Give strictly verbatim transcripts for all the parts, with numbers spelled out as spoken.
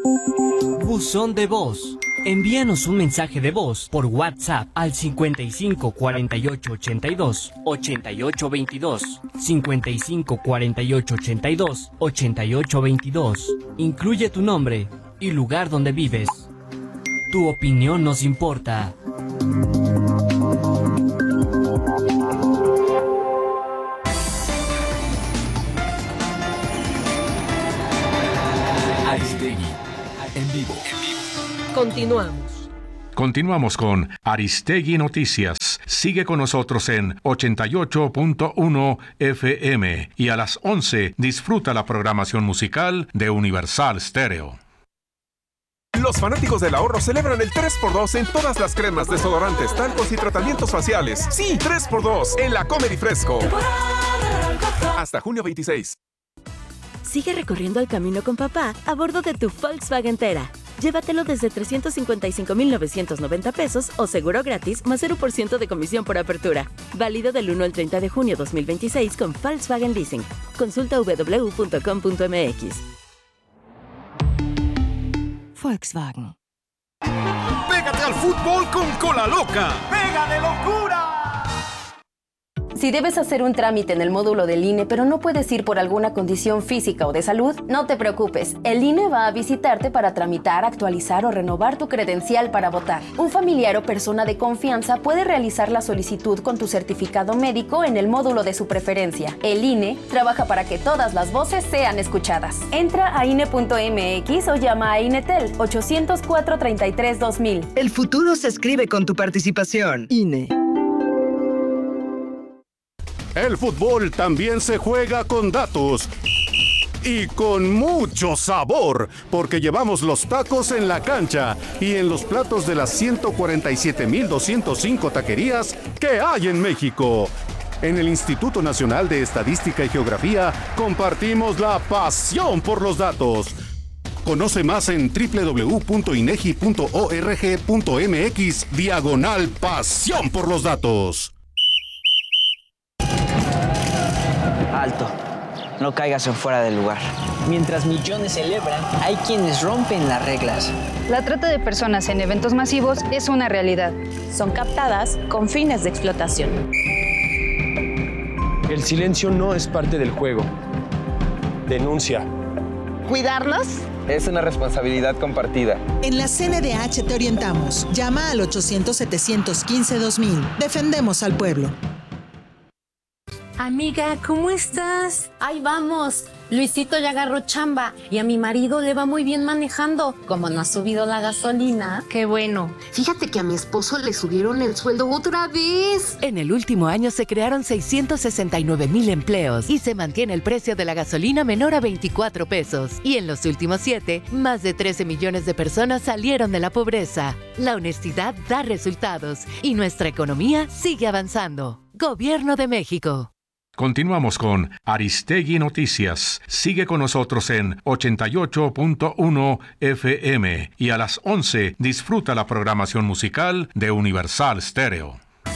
Buzón de voz. Envíanos un mensaje de voz por WhatsApp al cincuenta y cinco cuarenta y ocho ochenta y dos ochenta y ocho veintidós, cincuenta y cinco cuarenta y ocho ochenta y dos ochenta y ocho veintidós. Incluye tu nombre y lugar donde vives. Tu opinión nos importa. Aristegui, en vivo. Continuamos. Continuamos con Aristegui Noticias. Sigue con nosotros en ochenta y ocho punto uno F M y a las once disfruta la programación musical de Universal Stereo. Los fanáticos del ahorro celebran el tres por dos en todas las cremas, desodorantes, talcos y tratamientos faciales. Sí, tres por dos en la Comer y Fresco. Hasta junio veintiséis. Sigue recorriendo el camino con papá a bordo de tu Volkswagen Tera. Llévatelo desde trescientos cincuenta y cinco mil novecientos noventa pesos o seguro gratis más cero por ciento de comisión por apertura. Válido del uno al treinta de junio dos mil veintiséis con Volkswagen Leasing. Consulta doble u doble u doble u punto com punto m x. Volkswagen. ¡Pégate al fútbol con Cola Loca! ¡Pega de locura! Si debes hacer un trámite en el módulo del I N E, pero no puedes ir por alguna condición física o de salud, no te preocupes. El I N E va a visitarte para tramitar, actualizar o renovar tu credencial para votar. Un familiar o persona de confianza puede realizar la solicitud con tu certificado médico en el módulo de su preferencia. El I N E trabaja para que todas las voces sean escuchadas. Entra a I N E punto M X o llama a INETEL ochocientos cuatro treinta y tres dos mil. El futuro se escribe con tu participación. I N E. El fútbol también se juega con datos y con mucho sabor, porque llevamos los tacos en la cancha y en los platos de las ciento cuarenta y siete mil doscientos cinco taquerías que hay en México. En el Instituto Nacional de Estadística y Geografía compartimos la pasión por los datos. Conoce más en doble u doble u doble u punto inegi punto org punto m x diagonal pasión por los datos. Alto, no caigas en fuera del lugar. Mientras millones celebran, hay quienes rompen las reglas. La trata de personas en eventos masivos es una realidad. Son captadas con fines de explotación. El silencio no es parte del juego. Denuncia. ¿Cuidarnos? Es una responsabilidad compartida. En la C N D H te orientamos. Llama al ochocientos setecientos quince dos mil. Defendemos al pueblo. Amiga, ¿cómo estás? Ahí vamos. Luisito ya agarró chamba y a mi marido le va muy bien manejando. Como no ha subido la gasolina. Qué bueno. Fíjate que a mi esposo le subieron el sueldo otra vez. En el último año se crearon seiscientos sesenta y nueve mil empleos y se mantiene el precio de la gasolina menor a veinticuatro pesos. Y en los últimos siete, más de trece millones de personas salieron de la pobreza. La honestidad da resultados y nuestra economía sigue avanzando. Gobierno de México. Continuamos con Aristegui Noticias. Sigue con nosotros en ochenta y ocho punto uno F M y a las once disfruta la programación musical de Universal Stereo.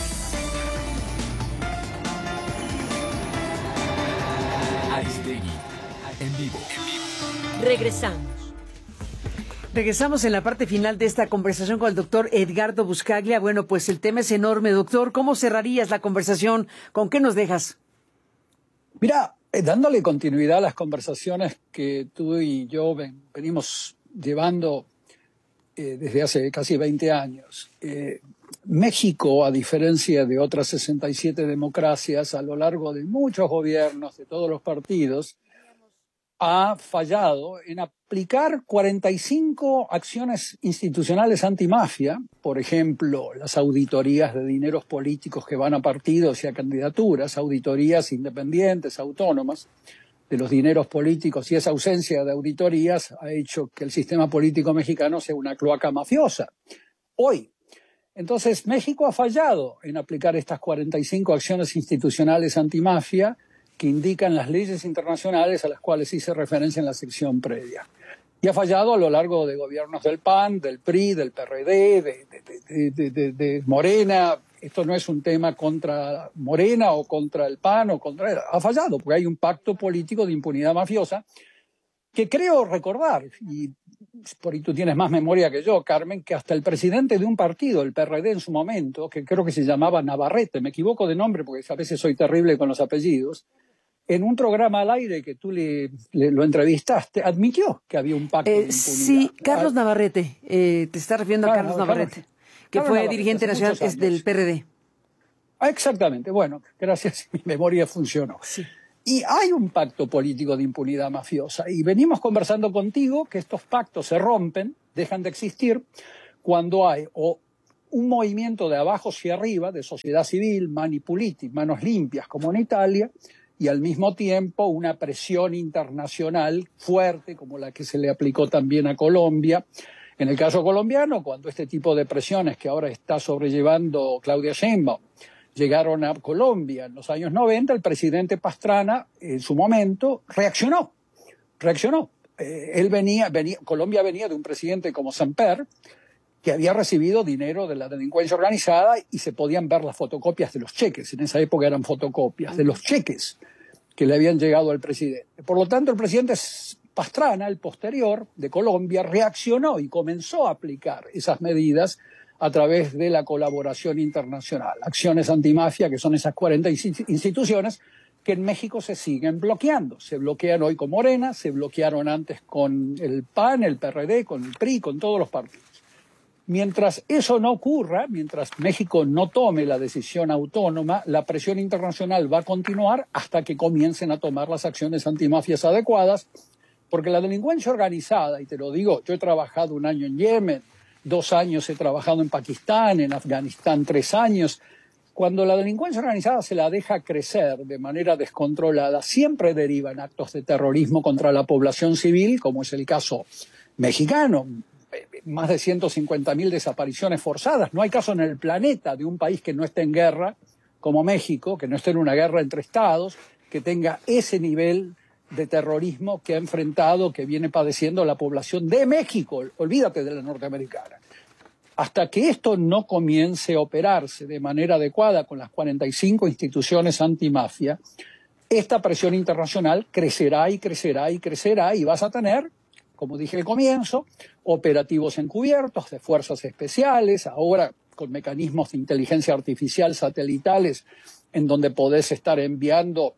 Aristegui, en vivo. Regresamos. Regresamos en la parte final de esta conversación con el doctor Edgardo Buscaglia. Bueno, pues el tema es enorme, doctor. ¿Cómo cerrarías la conversación? ¿Con qué nos dejas? Mira, eh, dándole continuidad a las conversaciones que tú y yo ven, venimos llevando eh, desde hace casi veinte años, eh, México, a diferencia de otras sesenta y siete democracias, a lo largo de muchos gobiernos de todos los partidos, ha fallado en aplicar cuarenta y cinco acciones institucionales antimafia, por ejemplo, las auditorías de dineros políticos que van a partidos y a candidaturas, auditorías independientes, autónomas, de los dineros políticos, y esa ausencia de auditorías ha hecho que el sistema político mexicano sea una cloaca mafiosa. Hoy, entonces, México ha fallado en aplicar estas cuarenta y cinco acciones institucionales antimafia que indican las leyes internacionales a las cuales hice referencia en la sección previa. Y ha fallado a lo largo de gobiernos del P A N, del P R I, del P R D, de, de, de, de, de Morena. Esto no es un tema contra Morena o contra el P A N o contra... Ha fallado porque hay un pacto político de impunidad mafiosa que creo recordar, y por ahí tú tienes más memoria que yo, Carmen, que hasta el presidente de un partido, el P R D en su momento, que creo que se llamaba Navarrete, me equivoco de nombre porque a veces soy terrible con los apellidos, en un programa al aire que tú le, le lo entrevistaste, admitió que había un pacto eh, de impunidad. Sí, Carlos Navarrete, eh, te estás refiriendo a Claro, Carlos Carlos- Navarrete, que Carlos fue Navarrete, dirigente hace nacional muchos es del años. P R D. Ah, exactamente, bueno, gracias, mi memoria funcionó. Y hay un pacto político de impunidad mafiosa. Y venimos conversando contigo que estos pactos se rompen, dejan de existir, cuando hay o un movimiento de abajo hacia arriba, de sociedad civil, mani puliti, manos limpias, como en Italia, y al mismo tiempo una presión internacional fuerte, como la que se le aplicó también a Colombia. En el caso colombiano, cuando este tipo de presiones que ahora está sobrellevando Claudia Sheinbaum llegaron a Colombia en los años noventa, el presidente Pastrana, en su momento, reaccionó. Reaccionó. Eh, él venía, venía, Colombia venía de un presidente como Samper, que había recibido dinero de la delincuencia organizada y se podían ver las fotocopias de los cheques. En esa época eran fotocopias de los cheques que le habían llegado al presidente. Por lo tanto, el presidente Pastrana, el posterior de Colombia, reaccionó y comenzó a aplicar esas medidas a través de la colaboración internacional. Acciones antimafia, que son esas cuarenta instituciones que en México se siguen bloqueando. Se bloquean hoy con Morena, se bloquearon antes con el P A N, el P R D, con el P R I, con todos los partidos. Mientras eso no ocurra, mientras México no tome la decisión autónoma, la presión internacional va a continuar hasta que comiencen a tomar las acciones antimafias adecuadas, porque la delincuencia organizada, y te lo digo, yo he trabajado un año en Yemen, dos años he trabajado en Pakistán, en Afganistán tres años. Cuando la delincuencia organizada se la deja crecer de manera descontrolada, siempre deriva en actos de terrorismo contra la población civil, como es el caso mexicano. Más de ciento cincuenta mil desapariciones forzadas. No hay caso en el planeta de un país que no esté en guerra, como México, que no esté en una guerra entre estados, que tenga ese nivel de terrorismo que ha enfrentado, que viene padeciendo la población de México. Olvídate de la norteamericana. Hasta que esto no comience a operarse de manera adecuada con las cuarenta y cinco instituciones antimafia, esta presión internacional crecerá y crecerá y crecerá y vas a tener, como dije al comienzo, operativos encubiertos de fuerzas especiales, ahora con mecanismos de inteligencia artificial satelitales en donde podés estar enviando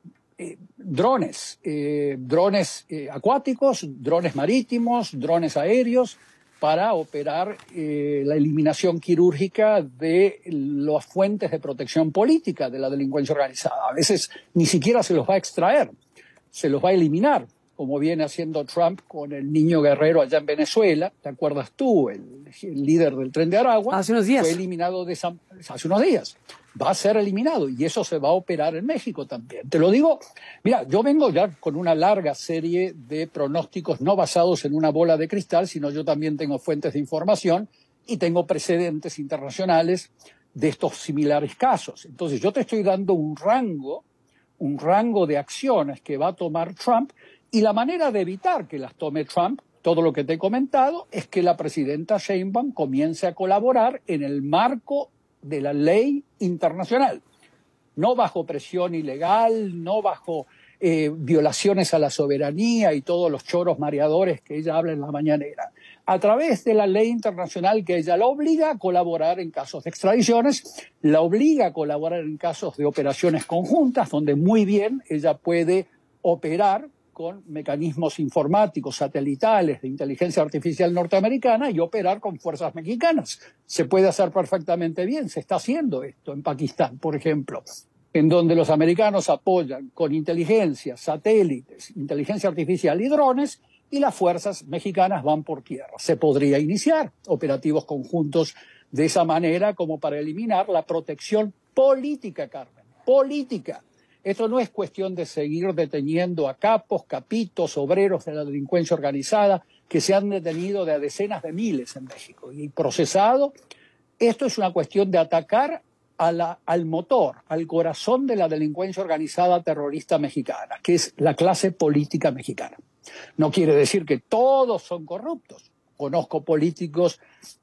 eh, drones, eh, drones eh, acuáticos, drones marítimos, drones aéreos, para operar eh, la eliminación quirúrgica de las fuentes de protección política de la delincuencia organizada. A veces ni siquiera se los va a extraer, se los va a eliminar, como viene haciendo Trump con el niño guerrero allá en Venezuela. ¿Te acuerdas tú? El, el líder del Tren de Aragua. Hace unos días. Fue eliminado de San, hace unos días. Va a ser eliminado y eso se va a operar en México también. Te lo digo, mira, yo vengo ya con una larga serie de pronósticos no basados en una bola de cristal, sino yo también tengo fuentes de información y tengo precedentes internacionales de estos similares casos. Entonces yo te estoy dando un rango, un rango de acciones que va a tomar Trump. Y la manera de evitar que las tome Trump, todo lo que te he comentado, es que la presidenta Sheinbaum comience a colaborar en el marco de la ley internacional. No bajo presión ilegal, no bajo eh, violaciones a la soberanía y todos los choros mareadores que ella habla en la mañanera. A través de la ley internacional que ella la obliga a colaborar en casos de extradiciones, la obliga a colaborar en casos de operaciones conjuntas, donde muy bien ella puede operar con mecanismos informáticos, satelitales, de inteligencia artificial norteamericana y operar con fuerzas mexicanas. Se puede hacer perfectamente bien, se está haciendo esto en Pakistán, por ejemplo, en donde los americanos apoyan con inteligencia, satélites, inteligencia artificial y drones, y las fuerzas mexicanas van por tierra. Se podría iniciar operativos conjuntos de esa manera como para eliminar la protección política, Carmen, política. Esto no es cuestión de seguir deteniendo a capos, capitos, obreros de la delincuencia organizada que se han detenido de a decenas de miles en México y procesado. Esto es una cuestión de atacar a la, al motor, al corazón de la delincuencia organizada terrorista mexicana, que es la clase política mexicana. No quiere decir que todos son corruptos. Conozco políticos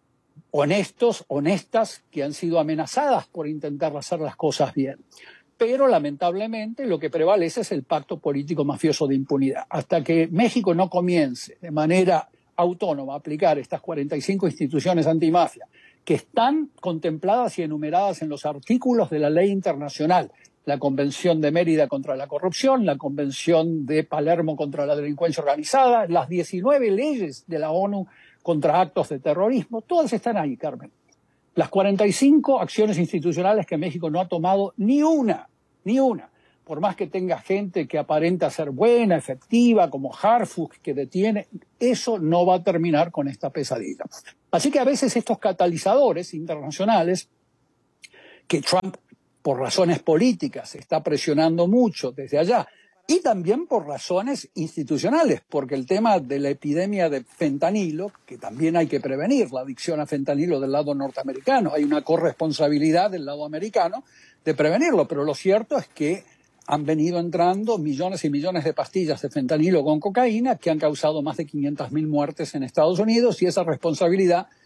honestos, honestas, que han sido amenazadas por intentar hacer las cosas bien. Pero lamentablemente lo que prevalece es el pacto político mafioso de impunidad. Hasta que México no comience de manera autónoma aplicar estas cuarenta y cinco instituciones antimafia que están contempladas y enumeradas en los artículos de la ley internacional, la Convención de Mérida contra la corrupción, la Convención de Palermo contra la delincuencia organizada, las diecinueve leyes de la ONU contra actos de terrorismo, todas están ahí, Carmen. Las cuarenta y cinco acciones institucionales que México no ha tomado ni una, ni una. Por más que tenga gente que aparenta ser buena, efectiva, como Harfuch, que detiene, eso no va a terminar con esta pesadilla. Así que a veces estos catalizadores internacionales que Trump, por razones políticas, está presionando mucho desde allá, y también por razones institucionales, porque el tema de la epidemia de fentanilo, que también hay que prevenir, la adicción a fentanilo del lado norteamericano, hay una corresponsabilidad del lado americano de prevenirlo, pero lo cierto es que han venido entrando millones y millones de pastillas de fentanilo con cocaína que han causado más de quinientas mil muertes en Estados Unidos, y esa responsabilidad